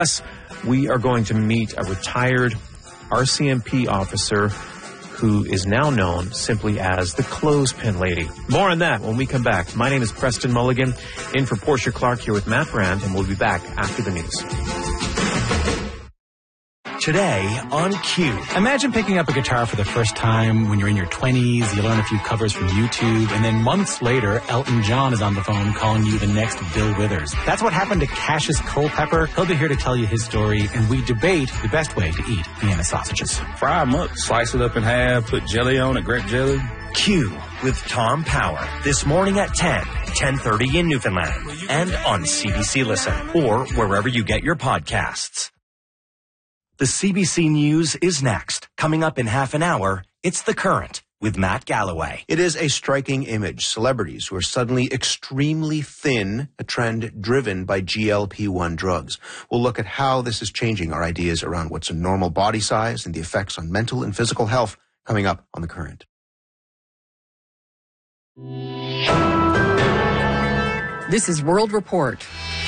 We are going to meet a retired RCMP officer who is now known simply as the Clothespin Lady. More on that when we come back. My name is Preston Mulligan, in for Portia Clark here with Matt Brand, and we'll be back after the news. Today on Q. Imagine picking up a guitar for the first time when you're in your 20s, you learn a few covers from YouTube, and then months later, Elton John is on the phone calling you the next Bill Withers. That's what happened to Cassius Culpepper. He'll be here to tell you his story, and we debate the best way to eat Vienna sausages. Fry them up, slice it up in half, put jelly on it, grape jelly. Q with Tom Power. This morning at 10:30 in Newfoundland, and on CBC Listen, or wherever you get your podcasts. The CBC News is next. Coming up in half an hour, it's The Current with Matt Galloway. It is a striking image. Celebrities who are suddenly extremely thin, a trend driven by GLP-1 drugs. We'll look at how this is changing our ideas around what's a normal body size and the effects on mental and physical health coming up on The Current. This is World Report.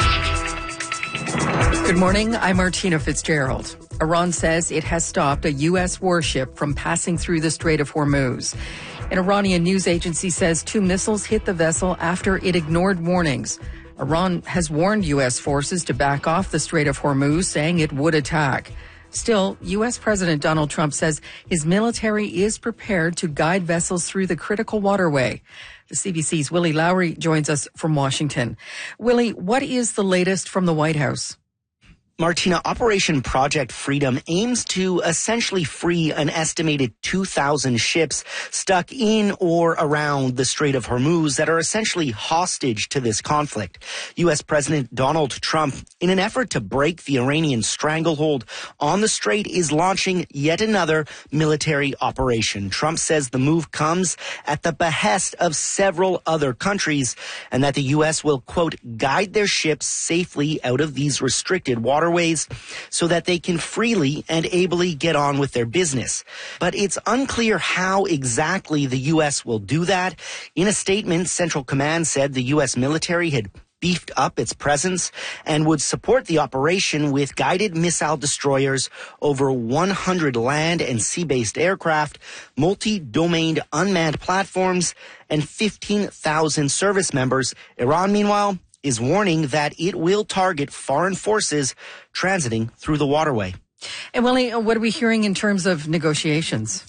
Good morning, I'm Martina Fitzgerald. Iran says it has stopped a U.S. warship from passing through the Strait of Hormuz. An Iranian news agency says 2 missiles hit the vessel after it ignored warnings. Iran has warned U.S. forces to back off the Strait of Hormuz, saying it would attack. Still, U.S. President Donald Trump says his military is prepared to guide vessels through the critical waterway. The CBC's Willie Lowry joins us from Washington. Willie, what is the latest from the White House? Martina, Operation Project Freedom aims to essentially free an estimated 2,000 ships stuck in or around the Strait of Hormuz that are essentially hostage to this conflict. U.S. President Donald Trump, in an effort to break the Iranian stranglehold on the strait, is launching yet another military operation. Trump says the move comes at the behest of several other countries and that the U.S. will, quote, guide their ships safely out of these restricted waterways so that they can freely and ably get on with their business. But it's unclear how exactly the U.S. will do that. In a statement, Central Command said the U.S. military had beefed up its presence and would support the operation with guided missile destroyers, over 100 land and sea-based aircraft, multi-domained unmanned platforms, and 15,000 service members. Iran, meanwhile, is warning that it will target foreign forces transiting through the waterway. And Willie, what are we hearing in terms of negotiations?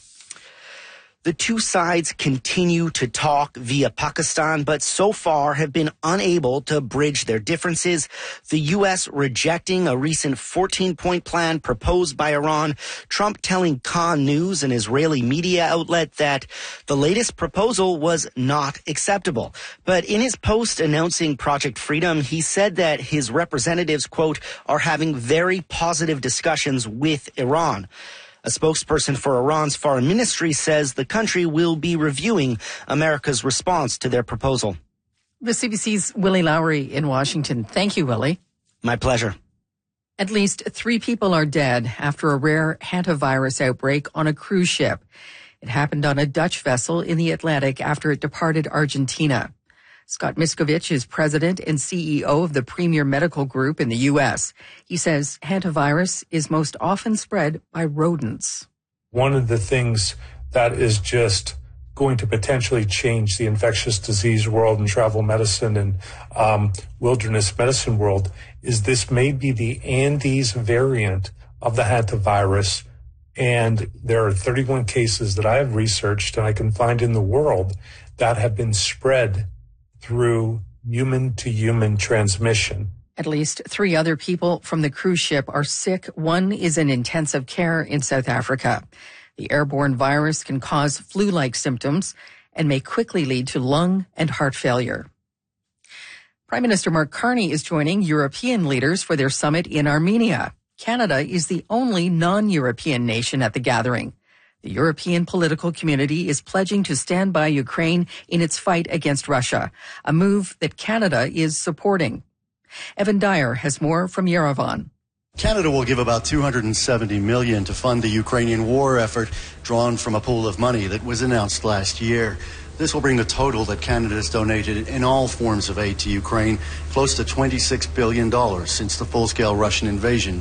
The two sides continue to talk via Pakistan, but so far have been unable to bridge their differences. The U.S. rejecting a recent 14-point plan proposed by Iran, Trump telling Khan News, an Israeli media outlet, that the latest proposal was not acceptable. But in his post announcing Project Freedom, he said that his representatives, quote, are having very positive discussions with Iran. A spokesperson for Iran's foreign ministry says the country will be reviewing America's response to their proposal. The CBC's Willie Lowry in Washington. Thank you, Willie. My pleasure. At least 3 people are dead after a rare hantavirus outbreak on a cruise ship. It happened on a Dutch vessel in the Atlantic after it departed Argentina. Scott Miskovich is president and CEO of the Premier Medical Group in the U.S. He says hantavirus is most often spread by rodents. One of the things that is just going to potentially change the infectious disease world and travel medicine and wilderness medicine world is this may be the Andes variant of the hantavirus. And there are 31 cases that I have researched and I can find in the world that have been spread through human-to-human transmission. At least 3 other people from the cruise ship are sick. One is in intensive care in South Africa. The airborne virus can cause flu-like symptoms and may quickly lead to lung and heart failure. Prime Minister Mark Carney is joining European leaders for their summit in Armenia. Canada is the only non-European nation at the gathering. The European political community is pledging to stand by Ukraine in its fight against Russia, a move that Canada is supporting. Evan Dyer has more from Yerevan. Canada will give about $270 million to fund the Ukrainian war effort, drawn from a pool of money that was announced last year. This will bring the total that Canada has donated in all forms of aid to Ukraine close to $26 billion since the full-scale Russian invasion